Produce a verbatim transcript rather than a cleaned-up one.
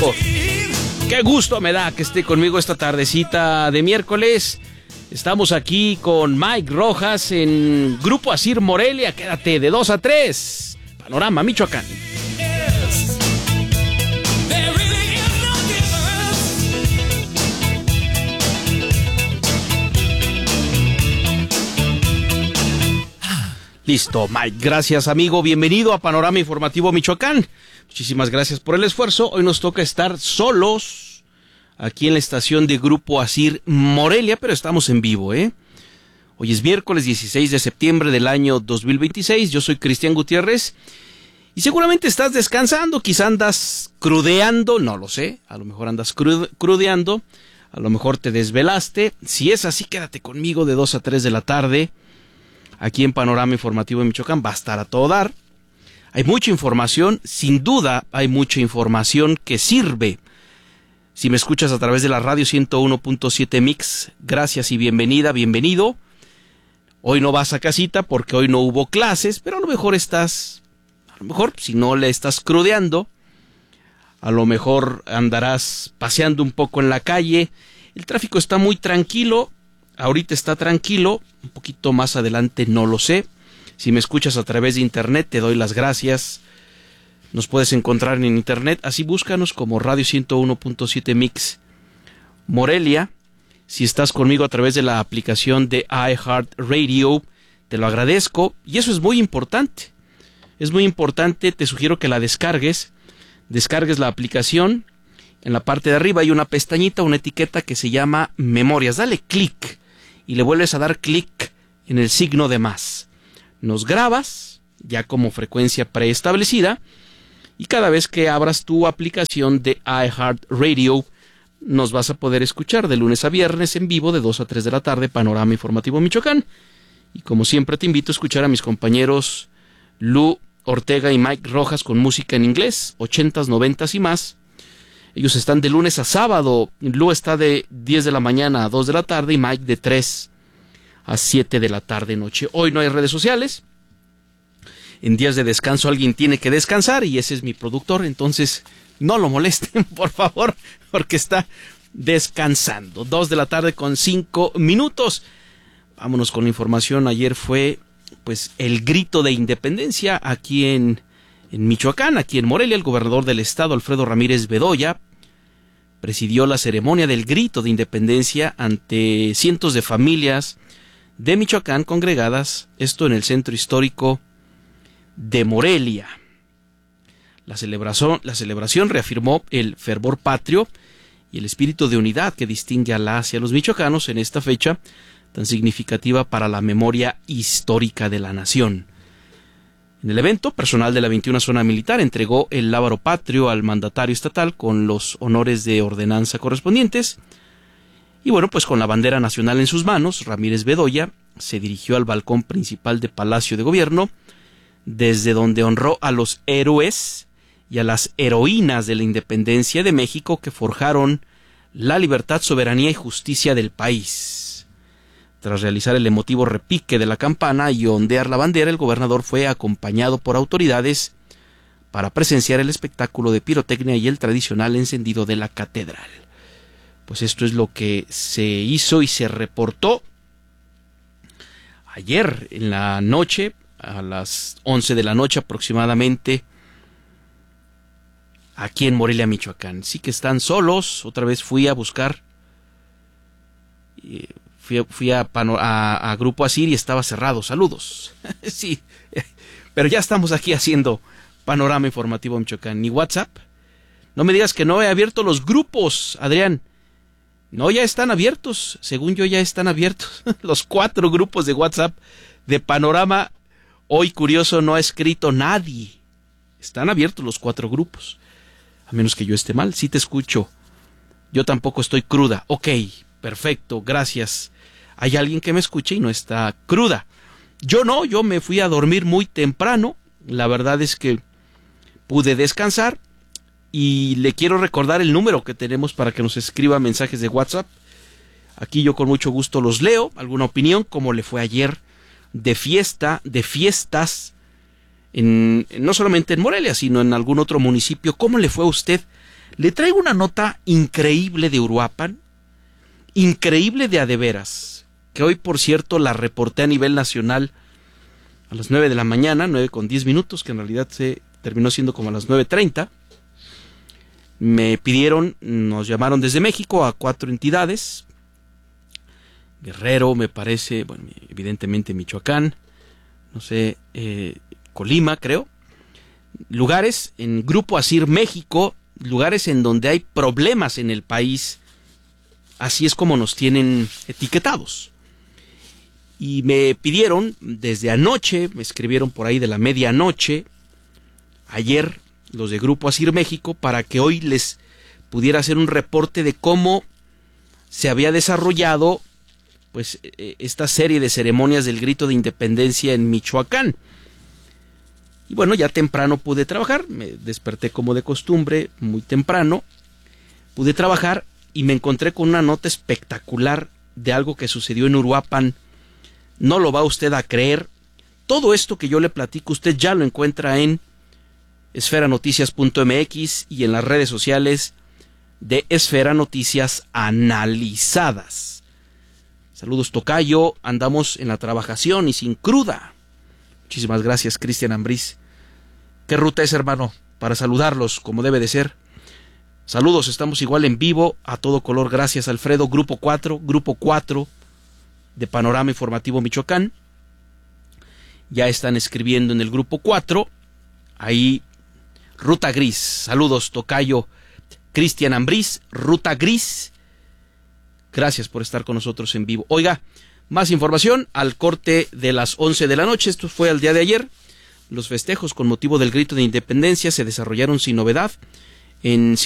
tiempo. Qué gusto me da que esté conmigo esta tardecita de miércoles. Estamos aquí con Mike Rojas en Grupo Asir Morelia. Quédate de dos a tres. Panorama Michoacán. Listo, Mike. Gracias, amigo. Bienvenido a Panorama Informativo Michoacán. Muchísimas gracias por el esfuerzo. Hoy nos toca estar solos aquí en la estación de Grupo Asir Morelia, pero estamos en vivo, ¿eh? Hoy es miércoles dieciséis de septiembre del año dos mil veintiséis. Yo soy Cristian Gutiérrez y seguramente estás descansando. Quizá andas crudeando, no lo sé. A lo mejor andas crude- crudeando. A lo mejor te desvelaste. Si es así, quédate conmigo de dos a tres de la tarde. Aquí en Panorama Informativo de Michoacán va a estar a todo dar. Hay mucha información, sin duda hay mucha información que sirve. Si me escuchas a través de la radio ciento uno punto siete Mix, gracias y bienvenida, bienvenido. Hoy no vas a casita porque hoy no hubo clases, pero a lo mejor estás, a lo mejor si no le estás crudeando, a lo mejor andarás paseando un poco en la calle. El tráfico está muy tranquilo. Ahorita está tranquilo, un poquito más adelante no lo sé. Si me escuchas a través de internet, te doy las gracias. Nos puedes encontrar en internet, así búscanos como Radio ciento uno punto siete Mix Morelia. Si estás conmigo a través de la aplicación de iHeartRadio, te lo agradezco. Y eso es muy importante. Es muy importante, te sugiero que la descargues. Descargues la aplicación. En la parte de arriba hay una pestañita, una etiqueta que se llama Memorias. Dale clic y le vuelves a dar clic en el signo de más. Nos grabas, ya como frecuencia preestablecida, y cada vez que abras tu aplicación de iHeartRadio, nos vas a poder escuchar de lunes a viernes en vivo de dos a tres de la tarde, Panorama Informativo Michoacán. Y como siempre te invito a escuchar a mis compañeros Lu Ortega y Mike Rojas con música en inglés, ochentas, noventas y más. Ellos están de lunes a sábado. Lu está de diez de la mañana a dos de la tarde y Mike de tres a siete de la tarde noche. Hoy no hay redes sociales. En días de descanso alguien tiene que descansar y ese es mi productor. Entonces no lo molesten, por favor, porque está descansando. dos de la tarde con cinco minutos. Vámonos con la información. Ayer fue pues el grito de independencia aquí en En Michoacán, aquí en Morelia. El gobernador del estado, Alfredo Ramírez Bedoya, presidió la ceremonia del grito de independencia ante cientos de familias de Michoacán congregadas, esto en el centro histórico de Morelia. La celebración, la celebración reafirmó el fervor patrio y el espíritu de unidad que distingue a las y a los michoacanos en esta fecha tan significativa para la memoria histórica de la nación. En el evento, personal de la veintiuna Zona Militar entregó el lábaro patrio al mandatario estatal con los honores de ordenanza correspondientes. Y bueno, pues con la bandera nacional en sus manos, Ramírez Bedoya se dirigió al balcón principal de Palacio de Gobierno, desde donde honró a los héroes y a las heroínas de la independencia de México que forjaron la libertad, soberanía y justicia del país. Tras realizar el emotivo repique de la campana y ondear la bandera, el gobernador fue acompañado por autoridades para presenciar el espectáculo de pirotecnia y el tradicional encendido de la catedral. Pues esto es lo que se hizo y se reportó ayer en la noche, a las once de la noche aproximadamente, aquí en Morelia, Michoacán. Sí que están solos. Otra vez fui a buscar... Eh, Fui, fui a, a, a Grupo Asir y estaba cerrado. Saludos. Sí, pero ya estamos aquí haciendo Panorama Informativo Michoacán. Ni WhatsApp. No me digas que no he abierto los grupos, Adrián. No, ya están abiertos. Según yo, ya están abiertos. Los cuatro grupos de WhatsApp de Panorama. Hoy, curioso, no ha escrito nadie. Están abiertos los cuatro grupos. A menos que yo esté mal. Sí te escucho. Yo tampoco estoy cruda. Ok, perfecto, gracias. Hay alguien que me escuche y no está cruda. Yo no, yo me fui a dormir muy temprano. La verdad es que pude descansar. Y le quiero recordar el número que tenemos para que nos escriba mensajes de WhatsApp. Aquí yo con mucho gusto los leo. Alguna opinión, como le fue ayer de fiesta, de fiestas, en, no solamente en Morelia, sino en algún otro municipio. ¿Cómo le fue a usted Le traigo una nota increíble de Uruapan, increíble de a de veras, que hoy, por cierto, la reporté a nivel nacional a las nueve de la mañana, nueve con diez minutos, que en realidad se terminó siendo como a las nueve treinta. Me pidieron, nos llamaron desde México a cuatro entidades, Guerrero, me parece, bueno, evidentemente Michoacán, no sé, eh, Colima, creo, lugares en Grupo Asir México, lugares en donde hay problemas en el país, así es como nos tienen etiquetados. Y me pidieron desde anoche, me escribieron por ahí de la medianoche, ayer, los de Grupo Asir México, para que hoy les pudiera hacer un reporte de cómo se había desarrollado pues esta serie de ceremonias del grito de independencia en Michoacán. Y bueno, ya temprano pude trabajar, me desperté como de costumbre, muy temprano, pude trabajar y me encontré con una nota espectacular de algo que sucedió en Uruapan. No lo va usted a creer. Todo esto que yo le platico, usted ya lo encuentra en esfera noticias punto m x y en las redes sociales de Esfera Noticias Analizadas. Saludos, tocayo, andamos en la trabajación y sin cruda. Muchísimas gracias, Cristian Ambriz. ¿Qué ruta es, hermano? Para saludarlos como debe de ser. Saludos, estamos igual en vivo, a todo color, gracias, Alfredo. Grupo cuatro, Grupo cuatro de Panorama Informativo Michoacán. Ya están escribiendo en el Grupo cuatro. Ahí, Ruta Gris. Saludos, tocayo, Cristian Ambriz, Ruta Gris. Gracias por estar con nosotros en vivo. Oiga, más información al corte de las once de la noche. Esto fue al día de ayer. Los festejos con motivo del grito de independencia se desarrollaron sin novedad en